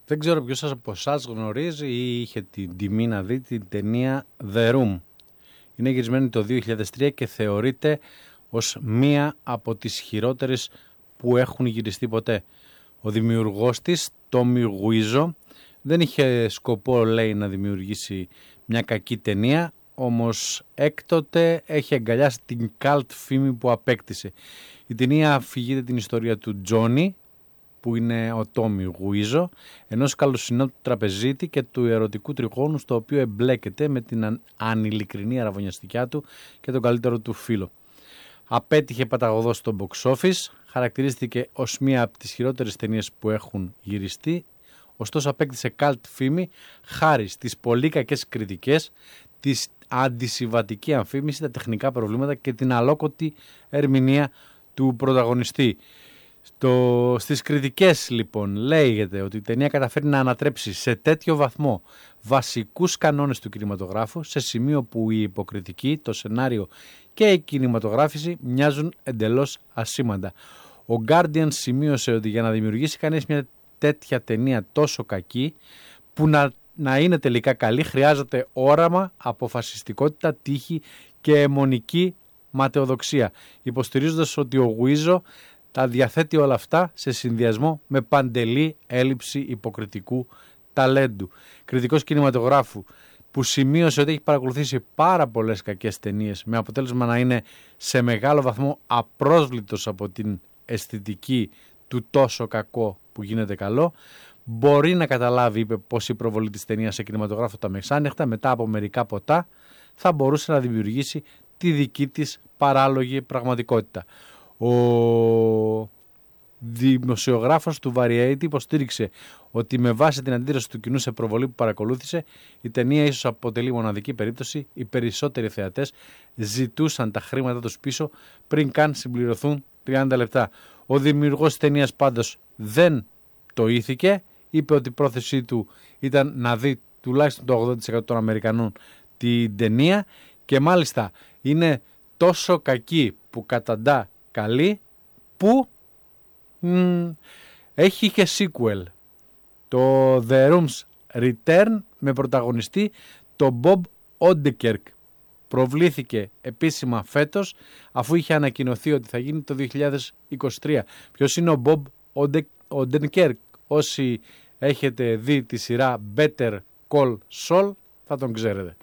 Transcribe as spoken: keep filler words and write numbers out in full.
Δεν ξέρω ποιος από εσάς γνωρίζει ή είχε την τιμή να δει την ταινία The Room. Είναι γυρισμένη το δύο χιλιάδες τρία και θεωρείται ως μία από τις χειρότερες που έχουν γυριστεί ποτέ. Ο δημιουργός της, Tommy Wiseau, δεν είχε σκοπό, λέει, να δημιουργήσει μια κακή ταινία, όμως έκτοτε έχει αγκαλιάσει την cult φήμη που απέκτησε. Η ταινία αφηγείται την ιστορία του Τζόνι, που είναι ο Tommy Wiseau, ενός καλοσυνότου τραπεζίτη και του ερωτικού τριγώνου στο οποίο εμπλέκεται με την ανηλικρινή αραβωνιαστικιά του και τον καλύτερο του φίλο. Απέτυχε παταγωδός στο box office, χαρακτηρίστηκε ως μία από τις χειρότερες ταινίες που έχουν γυριστεί, ωστόσο απέκτησε cult φήμη χάρη στις πολύ κακές κριτικές, της αντισυμβατική αμφίμηση, τα τεχνικά προβλήματα και την αλόκοτη ερμηνεία του πρωταγωνιστή. Στο, στις κριτικές λοιπόν λέγεται ότι η ταινία καταφέρει να ανατρέψει σε τέτοιο βαθμό βασικούς κανόνες του κινηματογράφου, σε σημείο που η υποκριτική, το σενάριο και η κινηματογράφηση μοιάζουν εντελώς ασήμαντα. Ο Guardian σημείωσε ότι για να δημιουργήσει κανείς μια τέτοια ταινία τόσο κακή που να, να είναι τελικά καλή χρειάζεται όραμα, αποφασιστικότητα, τύχη και αιμονική ματαιοδοξία, υποστηρίζοντας ότι ο Wiseau τα διαθέτει όλα αυτά σε συνδυασμό με παντελή έλλειψη υποκριτικού ταλέντου. Κριτικός κινηματογράφου που σημείωσε ότι έχει παρακολουθήσει πάρα πολλές κακές ταινίες με αποτέλεσμα να είναι σε μεγάλο βαθμό απρόσβλητος από την αισθητική του τόσο κακό που γίνεται καλό, μπορεί να καταλάβει, είπε, πως η προβολή της ταινίας σε κινηματογράφο τα μεσάνυχτα μετά από μερικά ποτά θα μπορούσε να δημιουργήσει τη δική της παράλογη πραγματικότητα. Ο δημοσιογράφος του Variety υποστήριξε ότι με βάση την αντίδραση του κοινού σε προβολή που παρακολούθησε, η ταινία ίσως αποτελεί μοναδική περίπτωση. Οι περισσότεροι θεατές ζητούσαν τα χρήματα τους πίσω πριν καν συμπληρωθούν τριάντα λεπτά. Ο δημιουργός της ταινίας πάντως δεν το ήθηκε. Είπε ότι η πρόθεσή του ήταν να δει τουλάχιστον το ογδόντα τοις εκατό των Αμερικανών την ταινία και μάλιστα είναι τόσο κακή που καταντά καλή που μ, έχει και sequel, το The Room's Return, με πρωταγωνιστή το Bob Odenkirk. Προβλήθηκε επίσημα φέτος αφού είχε ανακοινωθεί ότι θα γίνει το δύο χιλιάδες είκοσι τρία. Ποιος είναι ο Bob Odenkirk? Όσοι έχετε δει τη σειρά Better Call Saul θα τον ξέρετε.